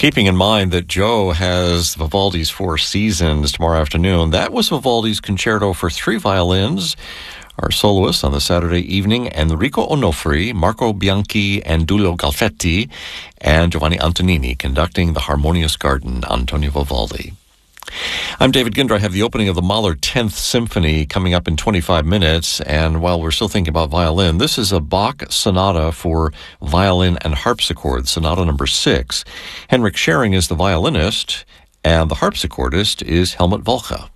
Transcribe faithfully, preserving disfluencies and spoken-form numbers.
Keeping in mind that Joe has Vivaldi's Four Seasons tomorrow afternoon, that was Vivaldi's concerto for three violins. Our soloists on the Saturday evening, Enrico Onofri, Marco Bianchi, and Giulio Galfetti, and Giovanni Antonini conducting the Harmonious Garden, Antonio Vivaldi. I'm David Ginder. I have the opening of the Mahler tenth Symphony coming up in twenty-five minutes, and while we're still thinking about violin, this is a Bach sonata for violin and harpsichord, sonata number six. Henrik Schering is the violinist, and the harpsichordist is Helmut Volcha.